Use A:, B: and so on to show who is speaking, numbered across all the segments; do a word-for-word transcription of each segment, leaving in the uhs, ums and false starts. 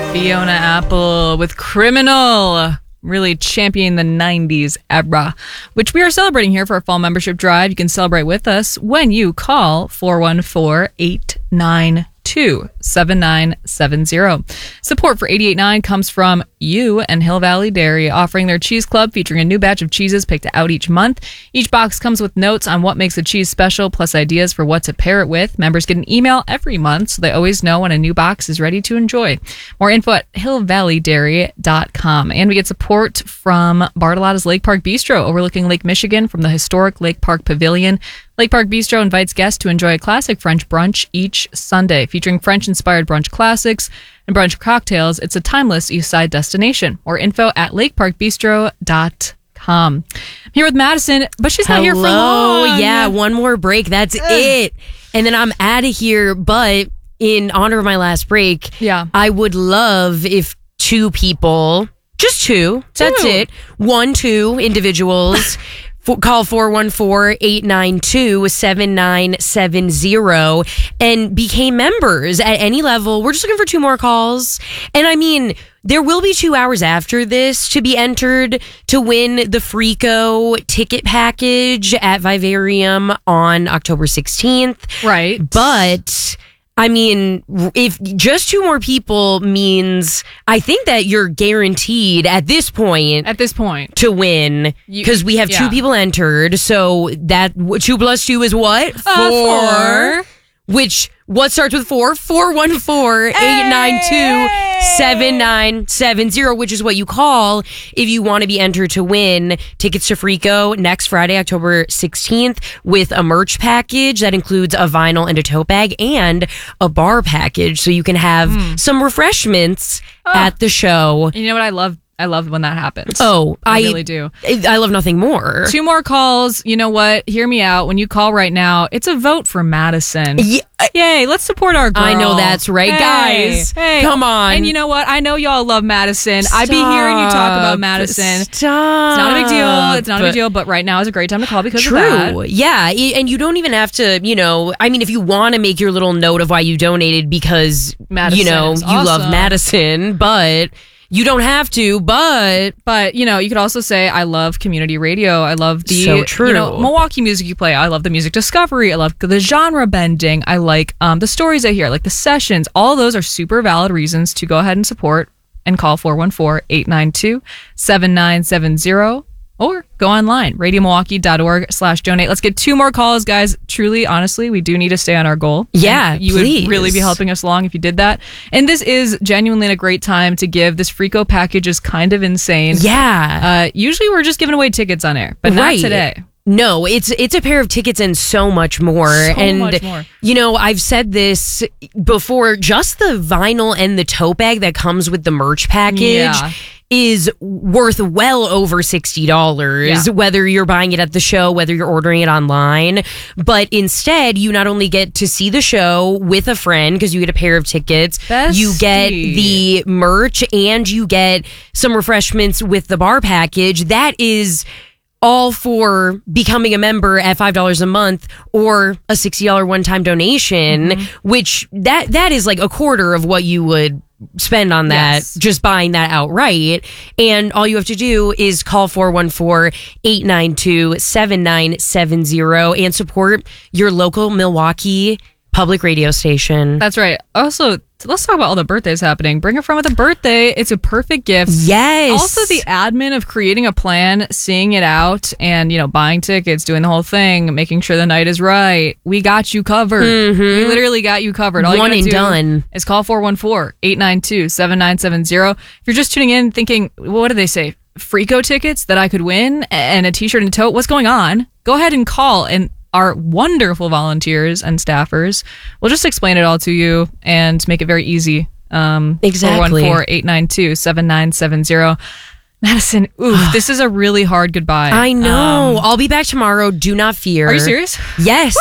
A: Fiona Apple with Criminal, really championing the nineties era, which we are celebrating here for our fall membership drive. You can celebrate with us when you call four one four, eight nine two, seven nine seven zero. Support for eighty-eight point nine comes from you and Hill Valley Dairy, offering their cheese club featuring a new batch of cheeses picked out each month. Each box comes with notes on what makes a cheese special, plus ideas for what to pair it with. Members get an email every month, so they always know when a new box is ready to enjoy. More info at hill valley dairy dot com. And we get support from Bartolotta's Lake Park Bistro, overlooking Lake Michigan from the historic Lake Park Pavilion. Lake Park Bistro invites guests to enjoy a classic French brunch each Sunday, featuring French-inspired brunch classics and brunch cocktails. It's a timeless East Side destination. More info at lake park bistro dot com. I'm here with Madison, but she's not
B: Hello.
A: here for long.
B: Yeah, one more break. That's Ugh. it. And then I'm out of here. But in honor of my last break,
A: yeah,
B: I would love if two people, just two, two. that's it, one, two individuals, call four one four, eight nine two, seven nine seven zero and became members at any level. We're just looking for two more calls. And I mean, there will be two hours after this to be entered to win the Frico ticket package at Vivarium on October sixteenth.
A: Right.
B: But I mean, if just two more people means, I think that you're guaranteed at this point.
A: At this point.
B: To win. Because we have yeah. two people entered. So that two plus two is what? Four.
A: Uh, four.
B: Which, what starts with four? four one four, eight nine two, seven nine seven zero, which is what you call if you want to be entered to win tickets to Frico next Friday, October sixteenth, with a merch package that includes a vinyl and a tote bag and a bar package. So you can have mm. some refreshments oh. at the show.
A: You know what I love? I love when that happens.
B: Oh,
A: I,
B: I
A: really do.
B: I love nothing more.
A: Two more calls. You know what? Hear me out. When you call right now, it's a vote for Madison.
B: Yeah.
A: Yay, let's support our girl.
B: I know that's right,
A: hey,
B: guys.
A: Hey.
B: Come on.
A: And you know what? I know y'all love Madison.
B: Stop.
A: I be hearing you talk about Madison.
B: Stop.
A: It's not a big deal. It's not
B: but
A: a big deal, but right now is a great time to call because
B: true.
A: of that.
B: Yeah, and you don't even have to, you know, I mean, if you want to make your little note of why you donated because,
A: Madison
B: you know, you
A: awesome.
B: love Madison, but you don't have to, but...
A: But, you know, you could also say, I love community radio. I love the,
B: so true.
A: you know, Milwaukee music you play. I love the music discovery. I love the genre bending. I like um, the stories I hear, like the sessions. All those are super valid reasons to go ahead and support and call four one four, eight nine two, seven nine seven zero or go online, radio milwaukee dot org slash donate. Let's get two more calls, guys. Truly, honestly, we do need to stay on our goal.
B: Yeah,
A: and you
B: please.
A: would really be helping us along if you did that. And this is genuinely a great time to give. This Frico package is kind of insane.
B: Yeah.
A: Uh, usually we're just giving away tickets on air, but
B: right.
A: not today.
B: No, it's it's a pair of tickets and so much more.
A: So
B: and
A: much more.
B: You know, I've said this before, just the vinyl and the tote bag that comes with the merch package
A: Yeah.
B: is worth well over sixty dollars,
A: Yeah.
B: whether you're buying it at the show, whether you're ordering it online. But instead, you not only get to see the show with a friend because you get a pair of tickets,
A: Bestie.
B: you get the merch and you get some refreshments with the bar package. That is all for becoming a member at five dollars a month or a sixty dollars one-time donation, mm-hmm. which that that is like a quarter of what you would spend on that,
A: yes.
B: just buying that outright. And all you have to do is call four one four, eight nine two, seven nine seven zero and support your local Milwaukee public radio station.
A: That's right. Also, let's talk about all the birthdays happening. Bring a friend with a birthday. It's a perfect gift.
B: Yes.
A: Also, the admin of creating a plan, seeing it out, and, you know, buying tickets, doing the whole thing, making sure the night is right. We got you covered. Mm-hmm. We literally got you covered. All
B: One
A: you
B: and
A: do
B: done.
A: is call four one four, eight nine two, seven nine seven zero. If you're just tuning in thinking, what do they say? Frico tickets that I could win and a t-shirt and tote? What's going on? Go ahead and call, and our wonderful volunteers and staffers will just explain it all to you and make it very easy. Um,
B: exactly.
A: four one four, eight nine two, seven nine seven zero. Madison, oof, this is a really hard goodbye.
B: I know.
A: Um,
B: I'll be back tomorrow. Do not fear.
A: Are you serious?
B: Yes.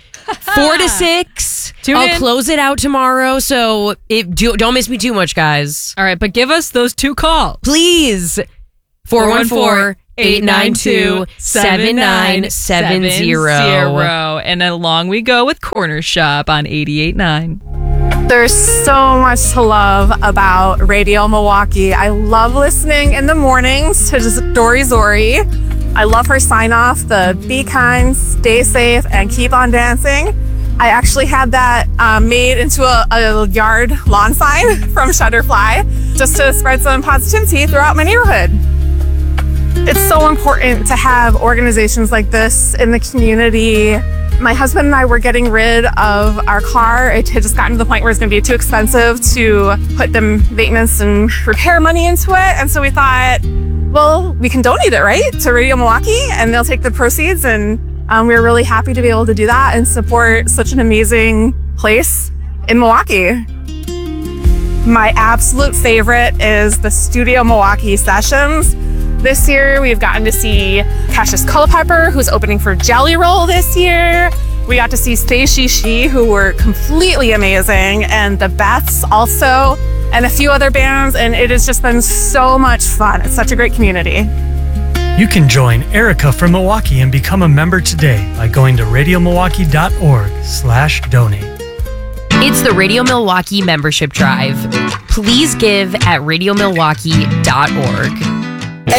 B: Four to six.
A: Tune
B: I'll
A: in.
B: close it out tomorrow, so it, do, don't miss me too much, guys.
A: All right, but give us those two calls.
B: Please. four one four, eight nine two, seven nine seven zero.
A: And along we go with Corner Shop on eighty-eight point nine.
C: There's so much to love about Radio Milwaukee. I love listening in the mornings to just Dory Zori. I love her sign off, the be kind, stay safe, and keep on dancing. I actually had that um, made into a, a yard lawn sign from Shutterfly just to spread some positivity throughout my neighborhood. It's so important to have organizations like this in the community. My husband and I were getting rid of our car. It had just gotten to the point where it's going to be too expensive to put the maintenance and repair money into it. And so we thought, well, we can donate it, right, to Radio Milwaukee, and they'll take the proceeds. And um, we were really happy to be able to do that and support such an amazing place in Milwaukee. My absolute favorite is the Studio Milwaukee sessions. This year, we've gotten to see Cassius Culpepper, who's opening for Jelly Roll this year. We got to see Stay She She, who were completely amazing, and the Beths also, and a few other bands, and it has just been so much fun. It's such a great community.
D: You can join Erica from Milwaukee and become a member today by going to radiomilwaukee.org slash donate.
B: It's the Radio Milwaukee membership drive. Please give at radiomilwaukee dot org.